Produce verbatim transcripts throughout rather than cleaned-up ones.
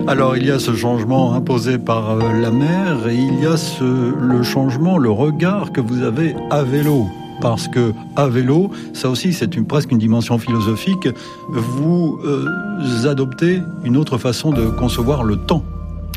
Alors il y a ce changement imposé par euh, la mer et il y a ce, le changement, le regard que vous avez à vélo. Parce que à vélo, ça aussi c'est une, presque une dimension philosophique, vous euh, adoptez une autre façon de concevoir le temps.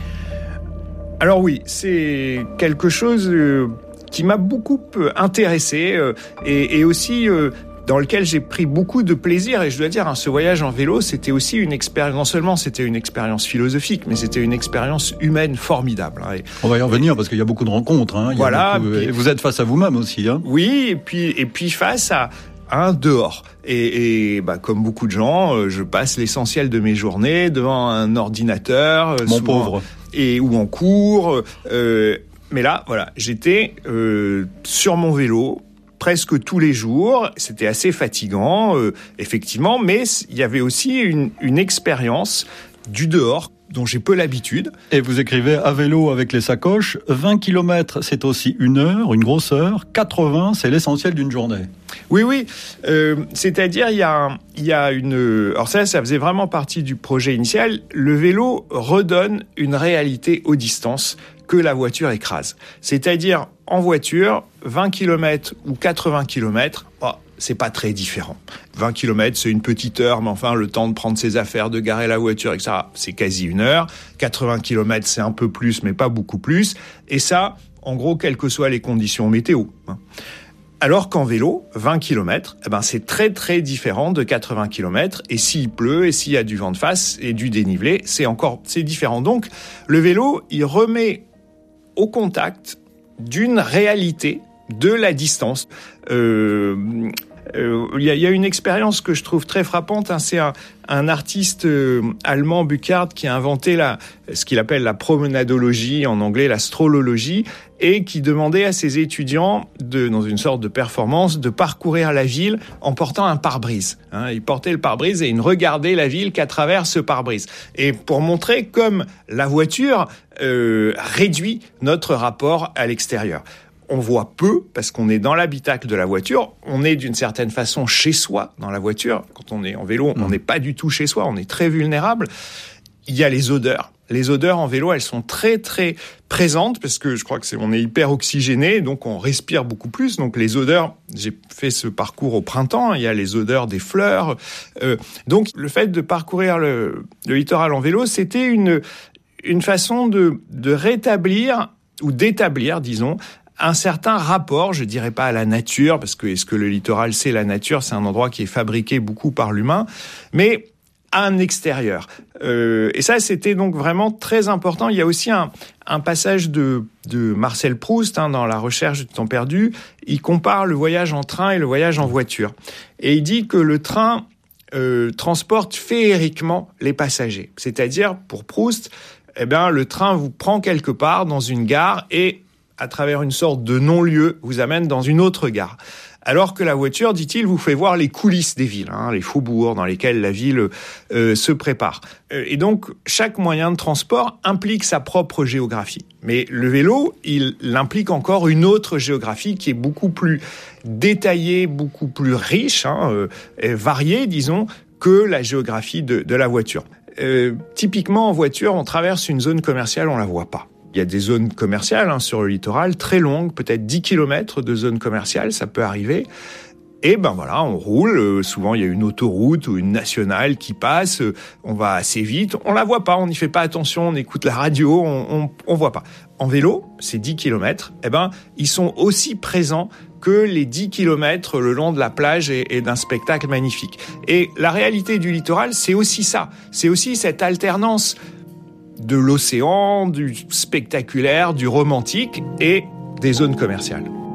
Alors oui, c'est quelque chose euh, qui m'a beaucoup intéressé euh, et, et aussi... Euh, dans lequel j'ai pris beaucoup de plaisir. Et je dois dire, hein, ce voyage en vélo, c'était aussi une expérience, non seulement c'était une expérience philosophique, mais c'était une expérience humaine formidable. Hein. Et, on va y revenir parce qu'il y a beaucoup de rencontres. Hein. Il voilà. Y a beaucoup, puis, et vous êtes face à vous-même aussi. Hein. Oui, et puis, et puis face à un dehors. Et, et bah, comme beaucoup de gens, je passe l'essentiel de mes journées devant un ordinateur. Mon souvent, pauvre. Et, ou en cours. Euh, mais là, voilà, j'étais euh, sur mon vélo, presque tous les jours, c'était assez fatigant, euh, effectivement, mais il y avait aussi une, une expérience du dehors dont j'ai peu l'habitude. Et vous écrivez à vélo avec les sacoches, vingt kilomètres c'est aussi une heure, une grosse heure, quatre-vingts c'est l'essentiel d'une journée. Oui, oui, euh, c'est-à-dire il y a, il y a une... Alors ça, ça faisait vraiment partie du projet initial, le vélo redonne une réalité aux distances que la voiture écrase. C'est-à-dire, en voiture, vingt kilomètres ou quatre-vingts kilomètres, oh, c'est pas très différent. vingt kilomètres, c'est une petite heure, mais enfin, le temps de prendre ses affaires, de garer la voiture, et cetera, c'est quasi une heure. quatre-vingts kilomètres, c'est un peu plus, mais pas beaucoup plus. Et ça, en gros, quelles que soient les conditions météo. Alors qu'en vélo, vingt kilomètres, eh ben, c'est très très différent de quatre-vingts kilomètres. Et s'il pleut, et s'il y a du vent de face et du dénivelé, c'est encore, c'est différent. Donc, le vélo, il remet au contact d'une réalité de la distance. Euh, euh, il y a, il y a une expérience que je trouve très frappante. Hein, c'est un, un artiste euh, allemand, Burckhardt, qui a inventé la, ce qu'il appelle la promenadologie, en anglais la strolologie, et qui demandait à ses étudiants, de, dans une sorte de performance, de parcourir la ville en portant un pare-brise. Hein, ils portaient le pare-brise et ils ne regardaient la ville qu'à travers ce pare-brise. Et pour montrer comme la voiture euh, réduit notre rapport à l'extérieur. On voit peu parce qu'on est dans l'habitacle de la voiture. On est d'une certaine façon chez soi dans la voiture. Quand on est en vélo, on n'est pas du tout chez soi. On est très vulnérable. Il y a les odeurs. Les odeurs en vélo, elles sont très très présentes parce que je crois que c'est on est hyper oxygéné, donc on respire beaucoup plus. Donc les odeurs, j'ai fait ce parcours au printemps. Il y a les odeurs des fleurs. Euh, donc le fait de parcourir le, le littoral en vélo, c'était une une façon de de rétablir ou d'établir, disons, un certain rapport, je dirais pas à la nature, parce que est-ce que le littoral c'est la nature, c'est un endroit qui est fabriqué beaucoup par l'humain, mais à un extérieur. Euh, et ça, c'était donc vraiment très important. Il y a aussi un, un passage de, de Marcel Proust hein, dans La recherche du temps perdu. Il compare le voyage en train et le voyage en voiture. Et il dit que le train euh, transporte féeriquement les passagers. C'est-à-dire, pour Proust, eh bien, le train vous prend quelque part dans une gare et à travers une sorte de non-lieu, vous amène dans une autre gare. Alors que la voiture, dit-il, vous fait voir les coulisses des villes, hein, les faubourgs dans lesquels la ville euh, se prépare. Euh, et donc, chaque moyen de transport implique sa propre géographie. Mais le vélo, il implique encore une autre géographie qui est beaucoup plus détaillée, beaucoup plus riche, hein, euh, et variée, disons, que la géographie de, de la voiture. Euh, typiquement, en voiture, on traverse une zone commerciale, on la voit pas. Il y a des zones commerciales hein, sur le littoral, très longues, peut-être dix kilomètres de zones commerciales, ça peut arriver. Et ben voilà, on roule, euh, souvent il y a une autoroute ou une nationale qui passe, euh, on va assez vite, on la voit pas, on n'y fait pas attention, on écoute la radio, on, on, on voit pas. En vélo, ces dix kilomètres, eh ben, ils sont aussi présents que les dix kilomètres le long de la plage et, et d'un spectacle magnifique. Et la réalité du littoral, c'est aussi ça, c'est aussi cette alternance de l'océan, du spectaculaire, du romantique et des zones commerciales.